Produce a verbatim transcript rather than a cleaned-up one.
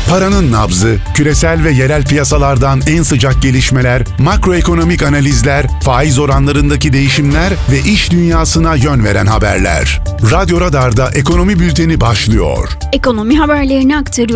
Paranın nabzı, küresel ve yerel piyasalardan en sıcak gelişmeler, makroekonomik analizler, faiz oranlarındaki değişimler ve iş dünyasına yön veren haberler. Radyo Radar'da Ekonomi Bülteni başlıyor. Ekonomi haberlerini aktarıyor.